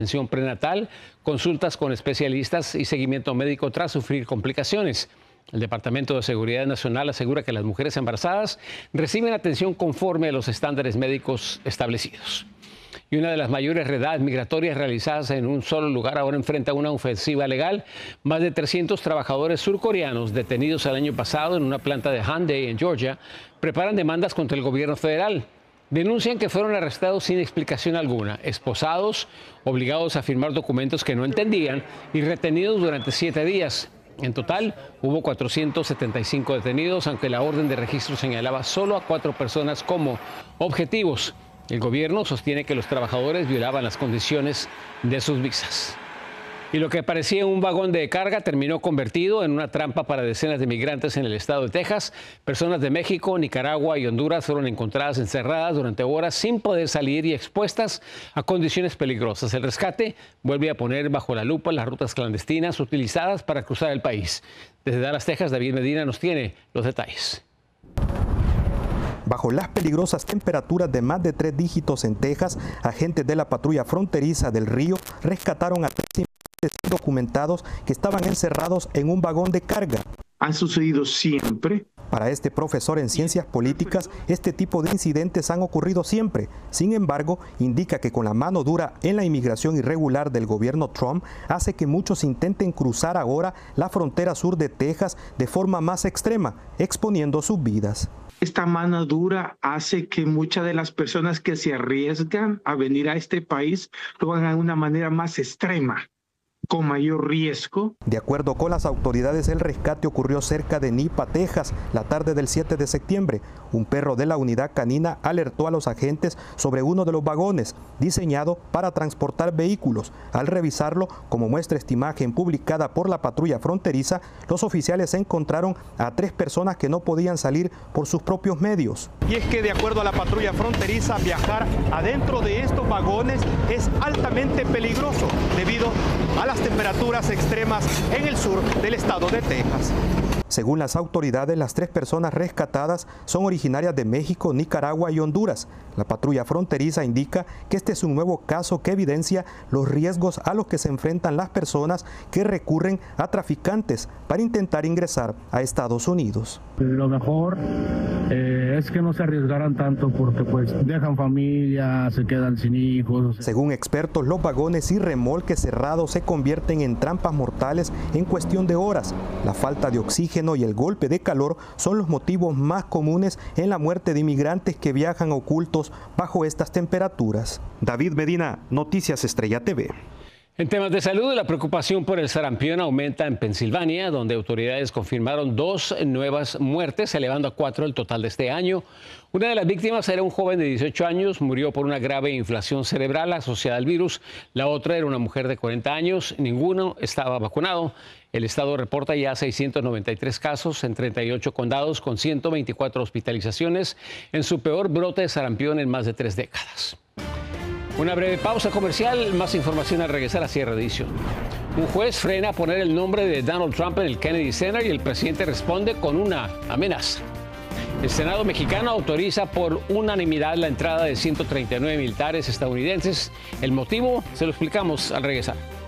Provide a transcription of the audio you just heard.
atención prenatal, consultas con especialistas y seguimiento médico tras sufrir complicaciones. El Departamento de Seguridad Nacional asegura que las mujeres embarazadas reciben atención conforme a los estándares médicos establecidos. Y una de las mayores redadas migratorias realizadas en un solo lugar ahora enfrenta una ofensiva legal. Más de 300 trabajadores surcoreanos detenidos el año pasado en una planta de Hyundai en Georgia preparan demandas contra el gobierno federal. Denuncian que fueron arrestados sin explicación alguna, esposados, obligados a firmar documentos que no entendían y retenidos durante 7 días. En total, hubo 475 detenidos, aunque la orden de registro señalaba solo a 4 personas como objetivos. El gobierno sostiene que los trabajadores violaban las condiciones de sus visas. Y lo que parecía un vagón de carga terminó convertido en una trampa para decenas de migrantes en el estado de Texas. Personas de México, Nicaragua y Honduras fueron encontradas encerradas durante horas sin poder salir y expuestas a condiciones peligrosas. El rescate vuelve a poner bajo la lupa las rutas clandestinas utilizadas para cruzar el país. Desde Dallas, Texas, David Medina nos tiene los detalles. Bajo las peligrosas temperaturas de más de 3 dígitos en Texas, agentes de la patrulla fronteriza del Río rescataron a 3 inmigrantes indocumentados que estaban encerrados en un vagón de carga. Han sucedido siempre. Para este profesor en ciencias políticas, este tipo de incidentes han ocurrido siempre. Sin embargo, indica que con la mano dura en la inmigración irregular del gobierno Trump, hace que muchos intenten cruzar ahora la frontera sur de Texas de forma más extrema, exponiendo sus vidas. Esta mano dura hace que muchas de las personas que se arriesgan a venir a este país lo hagan de una manera más extrema, con mayor riesgo. De acuerdo con las autoridades, el rescate ocurrió cerca de Nipa, Texas, la tarde del 7 de septiembre. Un perro de la unidad canina alertó a los agentes sobre uno de los vagones, diseñado para transportar vehículos. Al revisarlo, como muestra esta imagen publicada por la patrulla fronteriza, los oficiales encontraron a 3 personas que no podían salir por sus propios medios. Y es que de acuerdo a la patrulla fronteriza, viajar adentro de estos vagones es altamente peligroso debido a las temperaturas extremas en el sur del estado de Texas. Según las autoridades, las 3 personas rescatadas son originarias de México, Nicaragua y Honduras. La patrulla fronteriza indica que este es un nuevo caso que evidencia los riesgos a los que se enfrentan las personas que recurren a traficantes para intentar ingresar a Estados Unidos. Lo mejor es que no se arriesgaran tanto porque pues dejan familia, se quedan sin hijos. Según expertos, los vagones y remolques cerrados se convierten en trampas mortales en cuestión de horas. La falta de oxígeno y el golpe de calor son los motivos más comunes en la muerte de inmigrantes que viajan ocultos bajo estas temperaturas. David Medina, Noticias Estrella TV. En temas de salud, la preocupación por el sarampión aumenta en Pensilvania, donde autoridades confirmaron 2 nuevas muertes, elevando a 4 el total de este año. Una de las víctimas era un joven de 18 años, murió por una grave inflamación cerebral asociada al virus. La otra era una mujer de 40 años, ninguno estaba vacunado. El estado reporta ya 693 casos en 38 condados, con 124 hospitalizaciones en su peor brote de sarampión en más de 3 décadas. Una breve pausa comercial, más información al regresar a Cierre de Edición. Un juez frena a poner el nombre de Donald Trump en el Kennedy Center y el presidente responde con una amenaza. El Senado mexicano autoriza por unanimidad la entrada de 139 militares estadounidenses. El motivo se lo explicamos al regresar.